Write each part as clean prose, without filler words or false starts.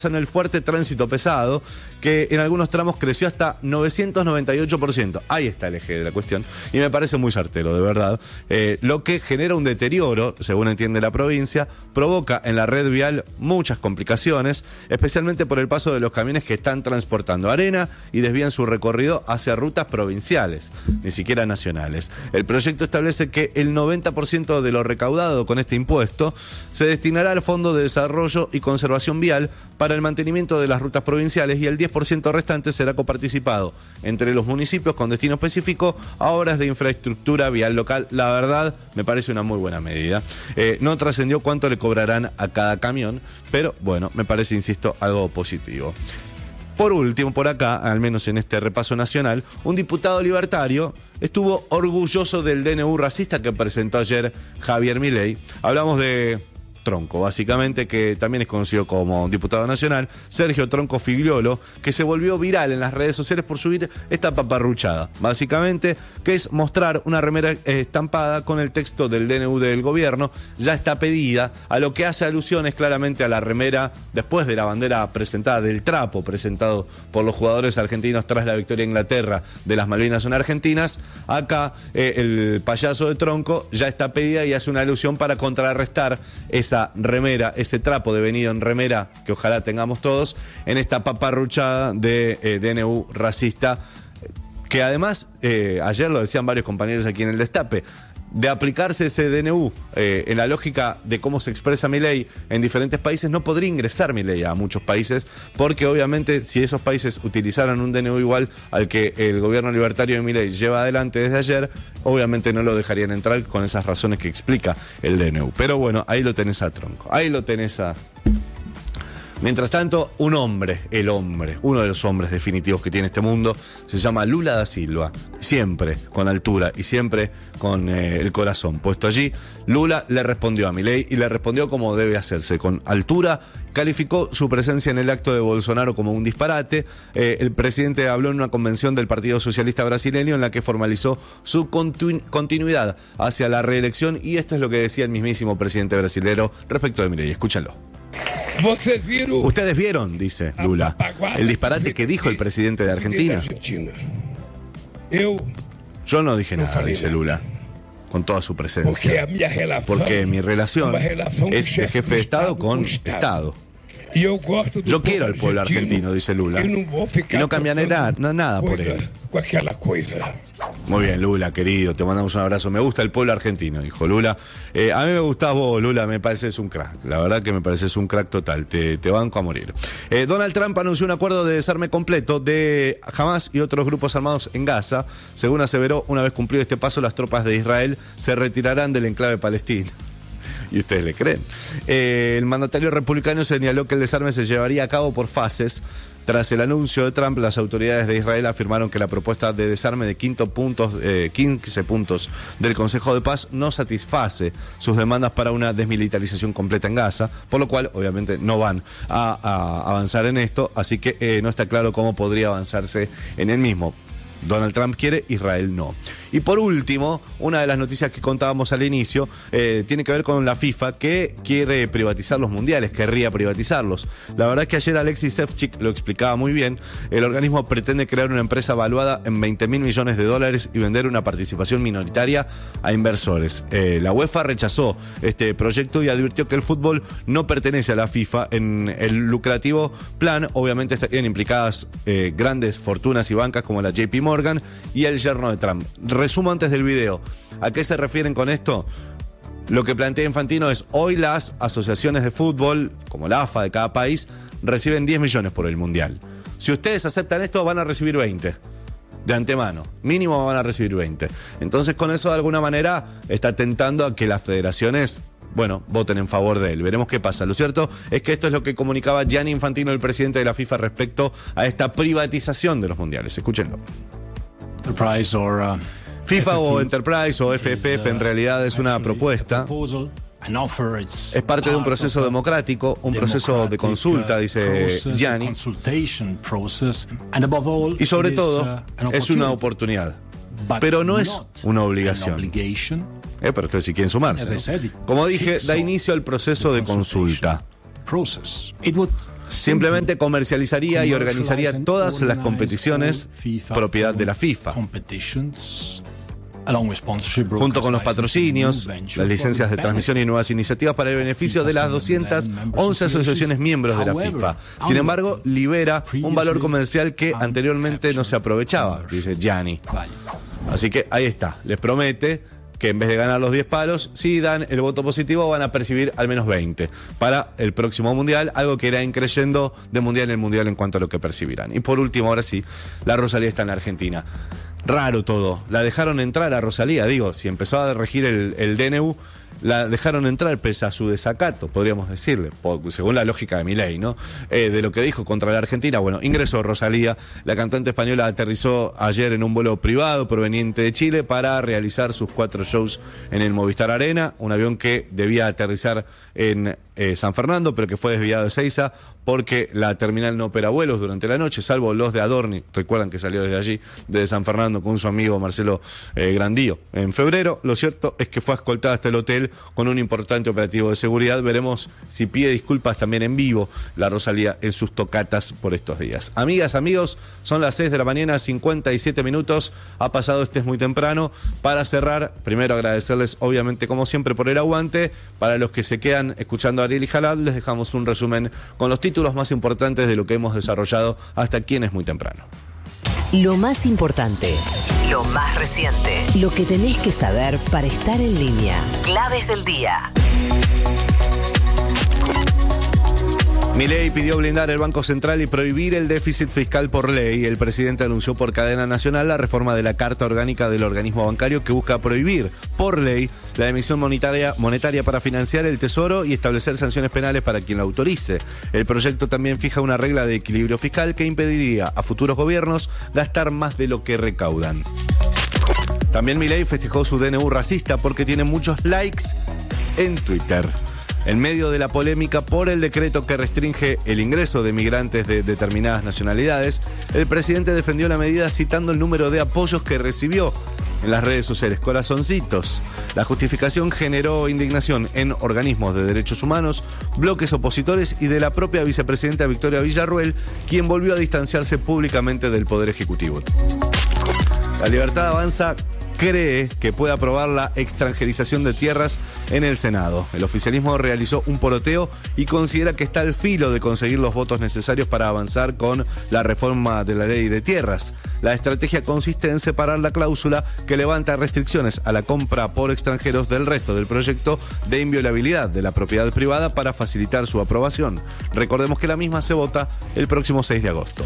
en el fuerte tránsito pesado, que en algunos tramos creció hasta 998%. Ahí está el eje de la cuestión, y me parece muy certero, de verdad. Lo que genera un deterioro, según entiende la provincia, provoca en la red vial muchas complicaciones, especialmente por el paso de los camiones que están transportando arena y desvían su recorrido hacia rutas provinciales, ni siquiera nacionales. El proyecto establece que el 90% de lo recaudado con este impuesto se destinará al Fondo de Desarrollo y Conservación Vial para el mantenimiento de las rutas provinciales, y el 10% restante será coparticipado entre los municipios con destino específico a obras de infraestructura vial local. La verdad, me parece una muy buena medida. No trascendió cuánto le cobrarán a cada camión, pero bueno, me parece, insisto, algo positivo. Por último, por acá, al menos en este repaso nacional, un diputado libertario estuvo orgulloso del DNU racista que presentó ayer Javier Milei. Hablamos de Tronco, básicamente, que también es conocido como diputado nacional, Sergio Tronco Figliolo, que se volvió viral en las redes sociales por subir esta paparruchada, básicamente, que es mostrar una remera estampada con el texto del DNU del gobierno. Ya está pedida, a lo que hace alusiones claramente a la remera después de la bandera presentada, del trapo presentado por los jugadores argentinos tras la victoria de Inglaterra de las Malvinas son argentinas. Acá el payaso de Tronco ya está pedida y hace una alusión para contrarrestar esa remera, ese trapo devenido en remera que ojalá tengamos todos, en esta paparruchada de DNU racista, que además, ayer lo decían varios compañeros aquí en el Destape, de aplicarse ese DNU en la lógica de cómo se expresa Milei en diferentes países, no podría ingresar Milei a muchos países, porque obviamente si esos países utilizaran un DNU igual al que el gobierno libertario de Milei lleva adelante desde ayer, obviamente no lo dejarían entrar con esas razones que explica el DNU. Pero bueno, ahí lo tenés a Tronco, ahí lo tenés a... Mientras tanto, un hombre, uno de los hombres definitivos que tiene este mundo, se llama Lula da Silva. Siempre con altura y siempre con el corazón puesto allí. Lula le respondió a Milei y le respondió como debe hacerse, con altura. Calificó su presencia en el acto de Bolsonaro como un disparate. El presidente habló en una convención del Partido Socialista Brasileño en la que formalizó su continuidad hacia la reelección, y esto es lo que decía el mismísimo presidente brasilero respecto de Milei. Escúchenlo. Ustedes vieron, dice Lula, el disparate que dijo el presidente de Argentina. Yo no dije nada, dice Lula, con toda su presencia, porque mi relación es de jefe de Estado con Estado. Yo quiero al pueblo argentino, dice Lula, y no cambiaré nada por él. Muy bien, Lula, querido, te mandamos un abrazo. Me gusta el pueblo argentino, dijo Lula. A mí me gustás vos, Lula, me pareces un crack. La verdad que me pareces un crack total, te banco a morir. Donald Trump anunció un acuerdo de desarme completo de Hamas y otros grupos armados en Gaza. Según aseveró, una vez cumplido este paso, las tropas de Israel se retirarán del enclave palestino. ¿Y ustedes le creen? El mandatario republicano señaló que el desarme se llevaría a cabo por fases. Tras el anuncio de Trump, las autoridades de Israel afirmaron que la propuesta de desarme de 15 puntos del Consejo de Paz no satisface sus demandas para una desmilitarización completa en Gaza, por lo cual obviamente no van a avanzar en esto, así que no está claro cómo podría avanzarse en el mismo. Donald Trump quiere, Israel no. Y por último, una de las noticias que contábamos al inicio tiene que ver con la FIFA, que quiere privatizar los mundiales, querría privatizarlos. La verdad es que ayer Alexis Shevchik lo explicaba muy bien. El organismo pretende crear una empresa valuada en $20.000 millones y vender una participación minoritaria a inversores. La UEFA rechazó este proyecto y advirtió que el fútbol no pertenece a la FIFA. En el lucrativo plan, obviamente, estarían implicadas grandes fortunas y bancas como la JP Morgan y el yerno de Trump. Resumo antes del video. ¿A qué se refieren con esto? Lo que plantea Infantino es: hoy las asociaciones de fútbol, como la AFA de cada país, reciben 10 millones por el Mundial. Si ustedes aceptan esto, van a recibir 20. De antemano. Mínimo van a recibir 20. Entonces, con eso, de alguna manera, está tentando a que las federaciones, bueno, voten en favor de él. Veremos qué pasa. Lo cierto es que esto es lo que comunicaba Gianni Infantino, el presidente de la FIFA, respecto a esta privatización de los mundiales. Escúchenlo. FIFA o Enterprise o FFF en realidad es una propuesta. Es parte de un proceso democrático, un proceso de consulta, dice Gianni. Y sobre todo, es una oportunidad. Pero no es una obligación. Pero ustedes si quieren sumarse, ¿no? Como dije, da inicio al proceso de consulta. Simplemente comercializaría y organizaría todas las competiciones propiedad de la FIFA, junto con los patrocinios, las licencias de transmisión y nuevas iniciativas para el beneficio de las 211 asociaciones miembros de la FIFA. Sin embargo, libera un valor comercial que anteriormente no se aprovechaba, dice Gianni. Así que ahí está, les promete que en vez de ganar los 10 palos, si dan el voto positivo van a percibir al menos 20 para el próximo Mundial, algo que irá increyendo de Mundial en Mundial en cuanto a lo que percibirán. Y por último, ahora sí, la Rosalía está en la Argentina. Raro todo, la dejaron entrar a Rosalía, digo, si empezó a regir el DNU, la dejaron entrar pese a su desacato, podríamos decirle, según la lógica de Milei, ¿no? De lo que dijo contra la Argentina. Bueno, ingresó Rosalía, la cantante española aterrizó ayer en un vuelo privado proveniente de Chile para realizar sus 4 shows en el Movistar Arena, un avión que debía aterrizar en San Fernando, pero que fue desviado de Ezeiza porque la terminal no opera vuelos durante la noche, salvo los de Adorni. Recuerdan que salió desde allí, desde San Fernando, con su amigo Marcelo Grandío en febrero. Lo cierto es que fue escoltada hasta el hotel con un importante operativo de seguridad. Veremos si pide disculpas también en vivo la Rosalía en sus tocatas por estos días. Amigas, amigos, son las 6 de la mañana, 57 minutos. Ha pasado este es muy temprano. Para cerrar, primero agradecerles obviamente como siempre por el aguante. Para los que se quedan escuchando a Ariel y Jalad, les dejamos un resumen con los títulos más importantes de lo que hemos desarrollado hasta aquí en Es Muy Temprano. Lo más importante, lo más reciente, lo que tenés que saber para estar en línea. Claves del día. Milei pidió blindar el Banco Central y prohibir el déficit fiscal por ley. El presidente anunció por cadena nacional la reforma de la Carta Orgánica del Organismo Bancario que busca prohibir por ley la emisión monetaria para financiar el Tesoro y establecer sanciones penales para quien lo autorice. El proyecto también fija una regla de equilibrio fiscal que impediría a futuros gobiernos gastar más de lo que recaudan. También Milei festejó su DNU racista porque tiene muchos likes en Twitter. En medio de la polémica por el decreto que restringe el ingreso de migrantes de determinadas nacionalidades, el presidente defendió la medida citando el número de apoyos que recibió en las redes sociales, corazoncitos. La justificación generó indignación en organismos de derechos humanos, bloques opositores y de la propia vicepresidenta Victoria Villarruel, quien volvió a distanciarse públicamente del Poder Ejecutivo. La Libertad Avanza cree que puede aprobar la extranjerización de tierras en el Senado. El oficialismo realizó un poroteo y considera que está al filo de conseguir los votos necesarios para avanzar con la reforma de la ley de tierras. La estrategia consiste en separar la cláusula que levanta restricciones a la compra por extranjeros del resto del proyecto de inviolabilidad de la propiedad privada para facilitar su aprobación. Recordemos que la misma se vota el próximo 6 de agosto.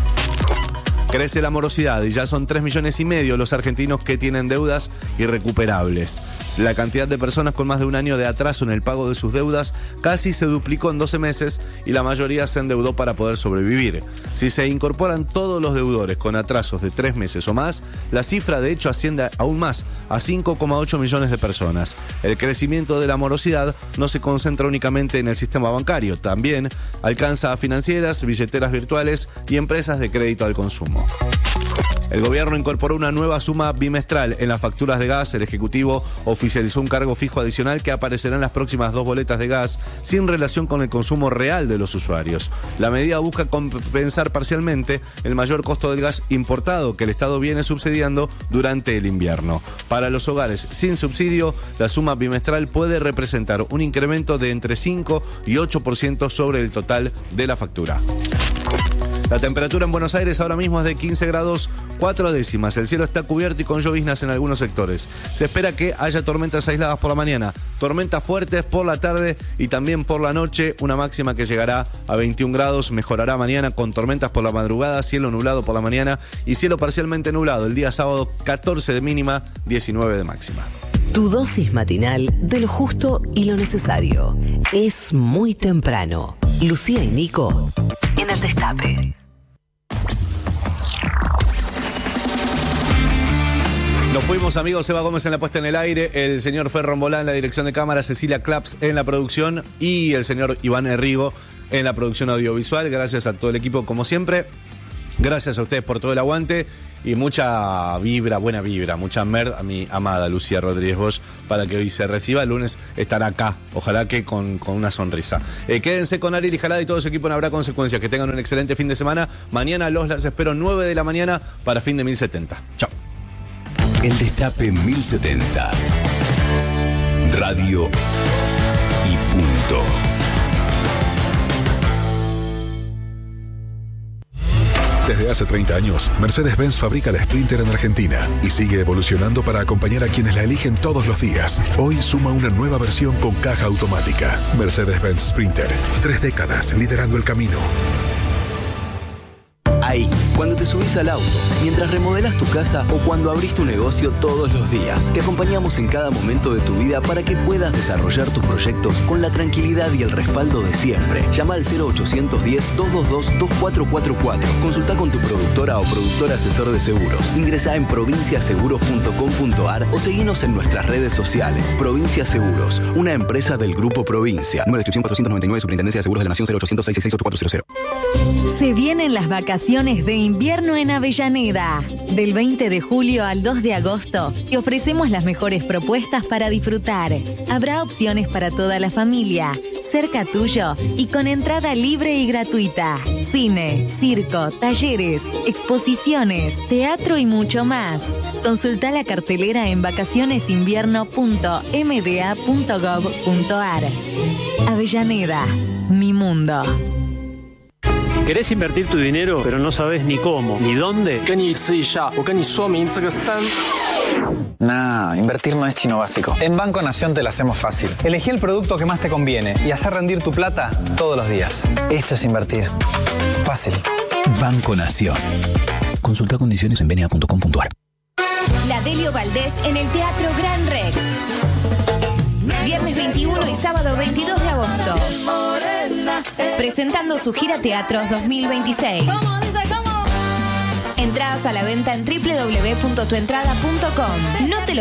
Crece la morosidad y ya son 3,5 millones los argentinos que tienen deudas irrecuperables. La cantidad de personas con más de un año de atraso en el pago de sus deudas casi se duplicó en 12 meses y la mayoría se endeudó para poder sobrevivir. Si se incorporan todos los deudores con atrasos de 3 meses o más, la cifra de hecho asciende aún más, a 5,8 millones de personas. El crecimiento de la morosidad no se concentra únicamente en el sistema bancario, también alcanza a financieras, billeteras virtuales y empresas de crédito al consumo. El gobierno incorporó una nueva suma bimestral en las facturas de gas. El Ejecutivo oficializó un cargo fijo adicional que aparecerá en las próximas 2 boletas de gas sin relación con el consumo real de los usuarios. La medida busca compensar parcialmente el mayor costo del gas importado que el Estado viene subsidiando durante el invierno. Para los hogares sin subsidio, la suma bimestral puede representar un incremento de entre 5 y 8% sobre el total de la factura. La temperatura en Buenos Aires ahora mismo es de 15 grados 4 décimas. El cielo está cubierto y con lloviznas en algunos sectores. Se espera que haya tormentas aisladas por la mañana, tormentas fuertes por la tarde y también por la noche. Una máxima que llegará a 21 grados. Mejorará mañana con tormentas por la madrugada, cielo nublado por la mañana y cielo parcialmente nublado. El día sábado 14 de mínima, 19 de máxima. Tu dosis matinal de lo justo y lo necesario. Es muy temprano. Lucía y Nico en El Destape. Nos fuimos, amigos. Eva Gómez en la puesta en el aire, el señor Ferro Molá en la dirección de cámara, Cecilia Claps en la producción y el señor Iván Herrigo en la producción audiovisual. Gracias a todo el equipo, como siempre. Gracias a ustedes por todo el aguante. y mucha vibra, buena vibra, mucha merd a mi amada Lucía Rodríguez Bosch para que hoy se reciba. El lunes estará acá, ojalá que con una sonrisa. Quédense con Ariel y Jalada y todo su equipo en Habrá Consecuencias. Que tengan un excelente fin de semana. Mañana las espero 9 de la mañana para fin de 1070. Chao. El Destape 1070. Radio y punto. Desde hace 30 años, Mercedes-Benz fabrica la Sprinter en Argentina y sigue evolucionando para acompañar a quienes la eligen todos los días. Hoy suma una nueva versión con caja automática. Mercedes-Benz Sprinter. 3 décadas liderando el camino. Ahí, cuando te subís al auto, mientras remodelás tu casa o cuando abrís tu negocio todos los días. Te acompañamos en cada momento de tu vida para que puedas desarrollar tus proyectos con la tranquilidad y el respaldo de siempre. Llama al 0810-222-2444. Consulta con tu productora o productor asesor de seguros. Ingresá en provinciaseguros.com.ar o seguinos en nuestras redes sociales. Provincia Seguros, una empresa del Grupo Provincia. Número de inscripción 499, Superintendencia de Seguros de la Nación, 0800 666 8400. Se vienen las vacaciones de invierno en Avellaneda. Del 20 de julio al 2 de agosto te ofrecemos las mejores propuestas para disfrutar. Habrá opciones para toda la familia, cerca tuyo y con entrada libre y gratuita. Cine, circo, talleres, exposiciones, teatro y mucho más. Consulta la cartelera en vacacionesinvierno.mda.gov.ar. Avellaneda, mi mundo. ¿Querés invertir tu dinero, pero no sabes ni cómo, ni dónde? Nah, invertir no es chino básico. En Banco Nación te la hacemos fácil. Elegí el producto que más te conviene y hacer rendir tu plata todos los días. Esto es invertir. Fácil. Banco Nación. Consulta condiciones en bna.com.ar. La Delio Valdés en el Teatro Gran Rex. Viernes 21 y sábado 22 de agosto. Presentando su gira Teatros 2026. Entradas a la venta en www.tuentrada.com. No te lo